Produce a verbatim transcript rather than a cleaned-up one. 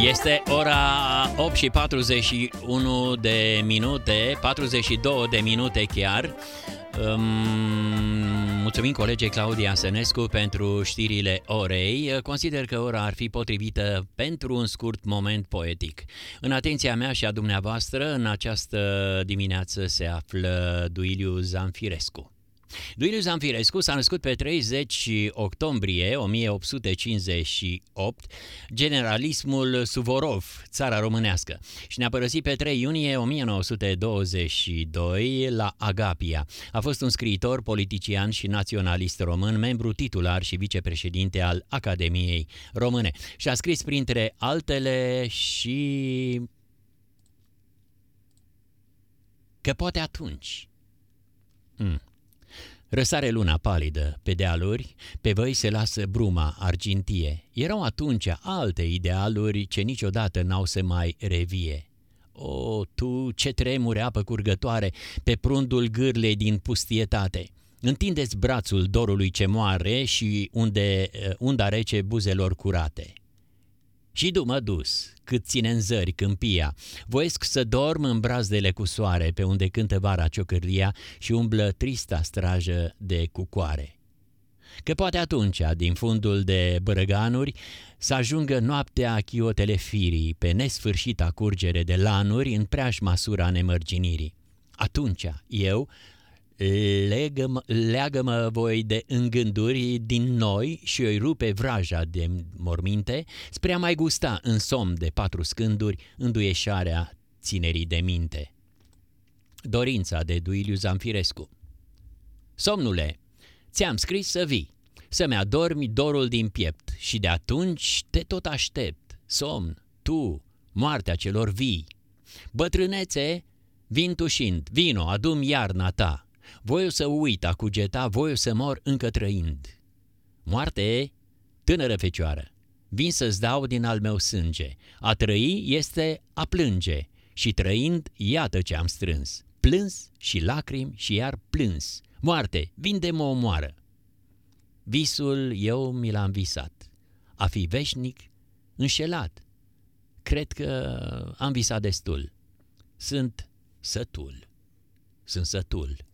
Este ora opt și patruzeci și unu de minute, patruzeci și două de minute chiar. Mulțumim colegei Claudia Sănescu pentru știrile orei. Consider că ora ar fi potrivită pentru un scurt moment poetic. În atenția mea și a dumneavoastră, în această dimineață se află Duiliu Zamfirescu. Duiliu Zamfirescu s-a născut pe treizeci octombrie o mie opt sute cincizeci și opt, generalismul Suvorov, țara românească, și ne-a părăsit pe trei iunie o mie nouă sute douăzeci și doi la Agapia. A fost un scriitor, politician și naționalist român, membru titular și vicepreședinte al Academiei Române. Și a scris printre altele și că poate atunci... Hmm. Răsare luna palidă pe dealuri, pe văi se lasă bruma argintie. Erau atunci alte idealuri ce niciodată n-au să mai revie. O, tu ce tremure apă curgătoare pe prundul gârlei din pustietate! Întindeți brațul dorului ce moare și unde, unda rece buzelor curate. Și du-mă dus, cât ține în zări câmpia, voiesc să dorm în brazdele cu soare, pe unde cântă vara ciocârlia și umblă trista strajă de cucoare. Că poate atunci, din fundul de bărăganuri, să ajungă noaptea chiotele firii, pe nesfârșita curgere de lanuri în preajma sura nemărginirii. Atunci, eu... Legă-mă, leagă-mă voi de îngânduri din noi și îi rupe vraja de morminte spre a mai gusta în somn de patru scânduri înduieșarea ținerii de minte. Dorința de Duiliu Zamfirescu. Somnule, ți-am scris să vii, să-mi adormi dorul din piept și de atunci te tot aștept. Somn, tu, moartea celor vii. Bătrânețe, vin tușind, vino, adu-mi iarna ta. Voiu să uit a cugeta, voiu să mor încă trăind. Moarte, tânără fecioară, vin să-ți dau din al meu sânge. A trăi este a plânge și trăind, iată ce am strâns. Plâns și lacrimi și iar plâns. Moarte, vin de mă omoară. Visul eu mi l-am visat, a fi veșnic înșelat. Cred că am visat destul. Sunt sătul, sunt sătul.